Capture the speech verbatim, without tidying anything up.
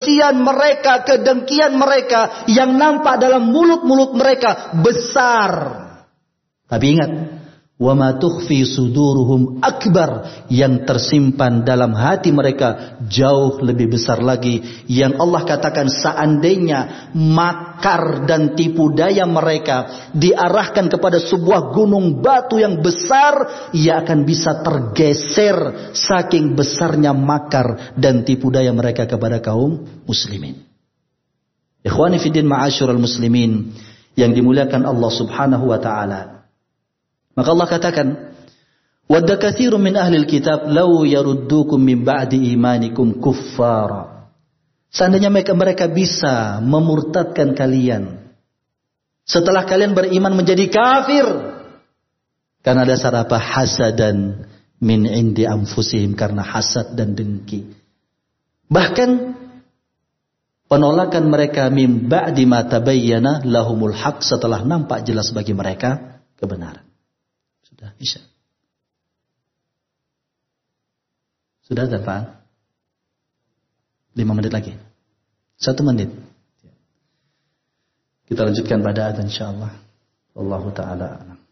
kebencian mereka, kedengkian mereka yang nampak dalam mulut-mulut mereka besar. Tapi ingat, wa ma tukhfi suduruhum akbar, yang tersimpan dalam hati mereka jauh lebih besar lagi. Yang Allah katakan seandainya makar dan tipu daya mereka diarahkan kepada sebuah gunung batu yang besar, ia akan bisa tergeser saking besarnya makar dan tipu daya mereka kepada kaum muslimin. Ikhwani fiddin ma'asyiral muslimin yang dimuliakan Allah Subhanahu wa taala. Maka Allah katakan, wadda katsirun min ahlil kitab law yaruddukum min ba'di imanikum kuffara. Seandainya mereka, mereka bisa memurtadkan kalian setelah kalian beriman menjadi kafir. Karena dasar apa? Hasadan min indi anfusihim, karena hasad dan dengki. Bahkan penolakan mereka min ba'di ma tabayyana lahumul haq, setelah nampak jelas bagi mereka kebenaran. Sudah Isya. Sudah Pak? Lima menit lagi. Satu menit. Kita lanjutkan pada adzan insyaallah. Wallahu taala a'lam.